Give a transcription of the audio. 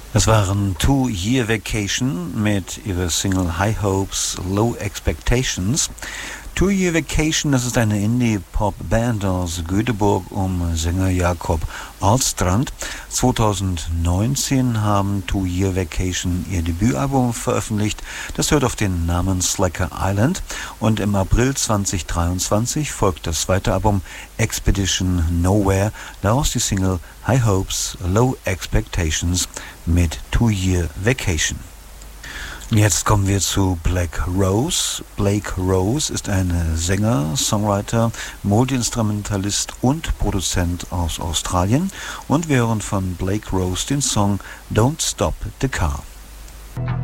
Das waren Two Year Vacation mit ihrer Single High Hopes, Low Expectations. Two Year Vacation, das ist eine Indie-Pop-Band aus Göteborg um Sänger Jakob Ahlstrand. 2019 haben Two Year Vacation ihr Debütalbum veröffentlicht. Das hört auf den Namen Slacker Island. Und im April 2023 folgt das zweite Album Expedition Nowhere. Daraus die Single High Hopes, Low Expectations mit Two Year Vacation. Jetzt kommen wir zu Black Rose. Blake Rose ist ein Sänger, Songwriter, Multiinstrumentalist und Produzent aus Australien. Und wir hören von Blake Rose den Song Don't Stop the Car.